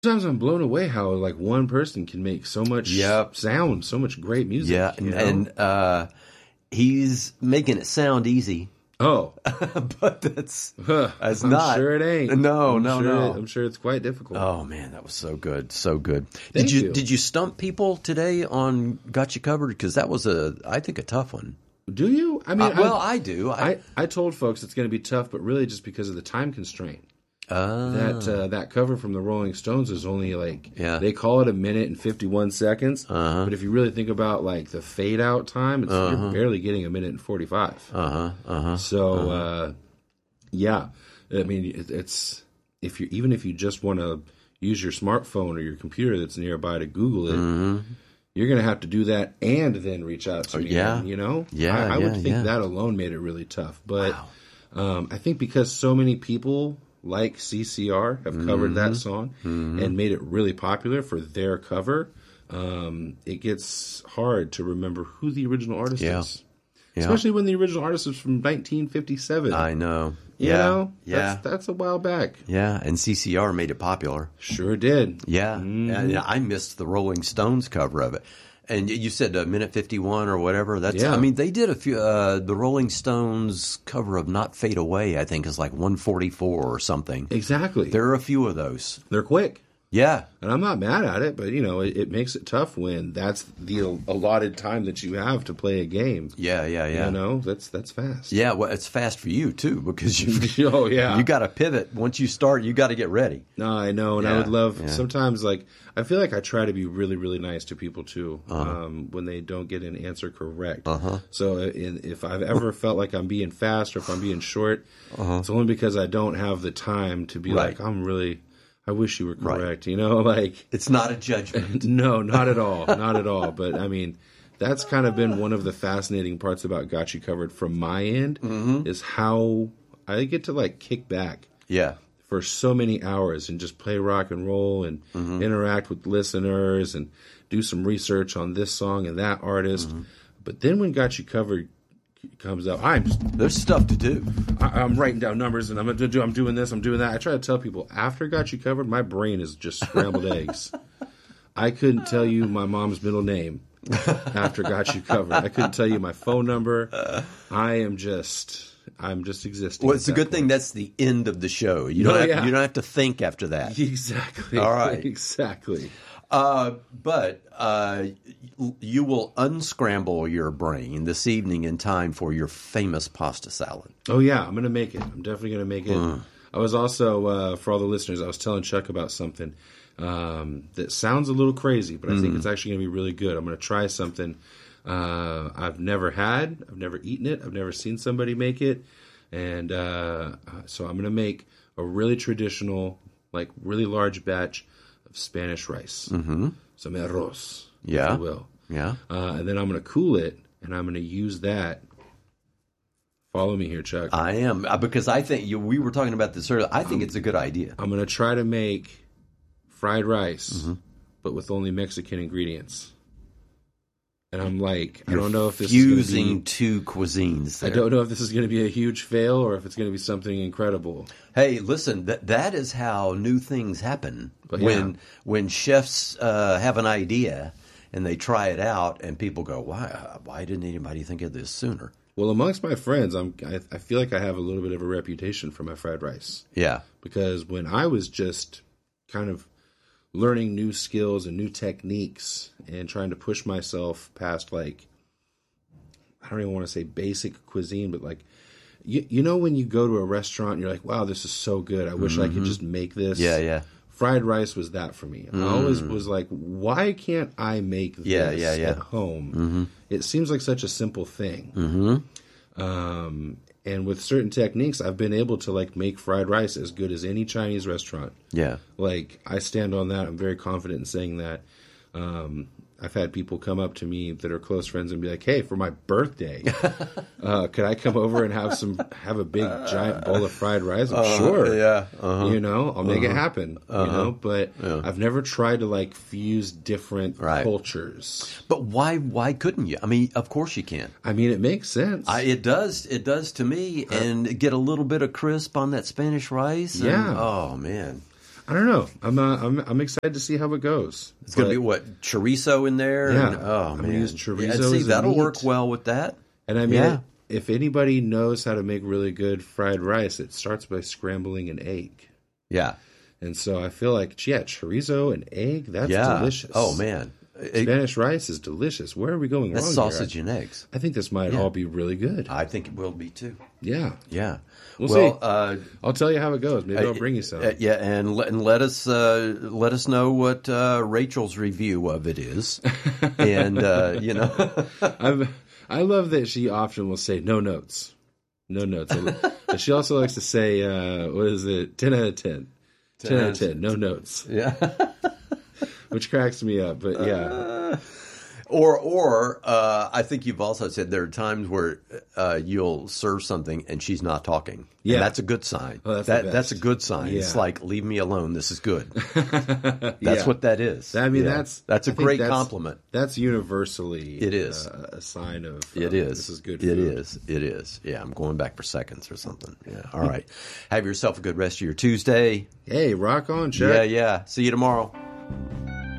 Sometimes I'm blown away how like one person can make so much sound, so much great music. Yeah, you know? and he's making it sound easy. Oh, but that's not. I'm sure it ain't. No. I'm sure it's quite difficult. Oh man, that was so good, so good. Thank you. Did you stump people today on Got You Covered? Because that was I think a tough one. Do you? I mean, I do. I told folks it's going to be tough, but really just because of the time constraint. That cover from the Rolling Stones is only like they call it 1 minute and 51 seconds, but if you really think about like the fade out time, you're barely getting 1 minute and 45. So yeah, I mean it's if you just want to use your smartphone or your computer that's nearby to Google it. You're going to have to do that and then reach out to me. Yeah. You know? Yeah. I would think that alone made it really tough. But I think because so many people like CCR have covered that song and made it really popular for their cover, it gets hard to remember who the original artist is. Yeah. Especially when the original artist was from 1957. I know. You know? That's a while back. Yeah, and CCR made it popular. Sure did. Yeah. And I missed the Rolling Stones cover of it. And you said 1 minute 51 or whatever. I mean, they did a few. The Rolling Stones cover of "Not Fade Away," I think, is like 144 or something. Exactly. There are a few of those. They're quick. Yeah. And I'm not mad at it, but, you know, it makes it tough when that's the allotted time that you have to play a game. Yeah. You know, that's fast. Yeah, well, it's fast for you, too, because you got to pivot. Once you start, you got to get ready. No, I know, and I would love sometimes, like, I feel like I try to be really, really nice to people, too, when they don't get an answer correct. So if I've ever felt like I'm being fast or if I'm being short, it's only because I don't have the time to be like, I wish you were correct, you know, like... It's not a judgment. No, not at all. Not at all. But, I mean, that's kind of been one of the fascinating parts about Got You Covered from my end, is how I get to, like, kick back for so many hours and just play rock and roll and interact with listeners and do some research on this song and that artist. But then when Got You Covered comes up, there's stuff to do. I'm writing down numbers and I'm doing this, I'm doing that. I try to tell people after Got You Covered, my brain is just scrambled eggs. I couldn't tell you my mom's middle name after Got You Covered. I couldn't tell you my phone number. I'm just existing. Well, it's a good thing that's the end of the show. You don't have to think after that. Exactly. All right. Exactly. But you will unscramble your brain this evening in time for your famous pasta salad. Oh, yeah. I'm going to make it. I'm definitely going to make it. I was also, for all the listeners, I was telling Chuck about something that sounds a little crazy, but I think it's actually going to be really good. I'm going to try something I've never had. I've never eaten it. I've never seen somebody make it. And so I'm going to make a really traditional, like really large batch of Spanish rice. Some arroz, if you will. Yeah. And then I'm going to cool it, and I'm going to use that. Follow me here, Chuck. I am, because I think we were talking about this earlier. I think it's a good idea. I'm going to try to make fried rice, but with only Mexican ingredients. And I'm like, I don't know if this is fusing two cuisines there. I don't know if this is going to be a huge fail or if it's going to be something incredible. Hey, listen, that is how new things happen. But when chefs have an idea and they try it out and people go, why didn't anybody think of this sooner? Well, amongst my friends, I feel like I have a little bit of a reputation for my fried rice. Yeah. Because when I was just kind of learning new skills and new techniques and trying to push myself past, like, I don't even want to say basic cuisine, but like, you know when you go to a restaurant and you're like, wow, this is so good. I wish I could just make this. Yeah. Fried rice was that for me. I always was like, why can't I make this at home? It seems like such a simple thing. And with certain techniques, I've been able to like make fried rice as good as any Chinese restaurant. Yeah. Like, I stand on that. I'm very confident in saying that. I've had people come up to me that are close friends and be like, hey, for my birthday, could I come over and have a big giant bowl of fried rice? I'm sure. Yeah. You know, I'll make it happen. You know, but I've never tried to like fuse different cultures. But why couldn't you? I mean, of course you can. I mean, it makes sense. It does to me. And get a little bit of crisp on that Spanish rice. Yeah. Oh, man. I don't know. I'm excited to see how it goes. It's going to be what, chorizo in there? Yeah. And, oh man, I'm gonna use chorizo. Yeah, see, as a that'll meat. work well with that. And I mean, if anybody knows how to make really good fried rice, it starts by scrambling an egg. Yeah. And so I feel like, chorizo and egg, that's delicious. Oh, man. Spanish rice is delicious. Where are we going wrong That's sausage here? and eggs. I think this might all be really good. I think it will be, too. Yeah. Yeah. We'll see. I'll tell you how it goes. Maybe I'll bring you some. Yeah, and let us know what Rachel's review of it is. And, you know. I love that she often will say, no notes. No notes. But she also likes to say, what is it? 10 out of 10. 10 out of 10. No notes. Yeah. Which cracks me up, but yeah. Or I think you've also said there are times where you'll serve something and she's not talking. Yeah, and that's a good sign. Oh, that's a good sign. Yeah. It's like, leave me alone. This is good. That's what that is. I mean, that's a great compliment. That's universally it is a sign of it is. This is good food. It is. Yeah, I'm going back for seconds or something. Yeah. All right. Have yourself a good rest of your Tuesday. Hey, rock on, Chuck. Yeah. See you tomorrow.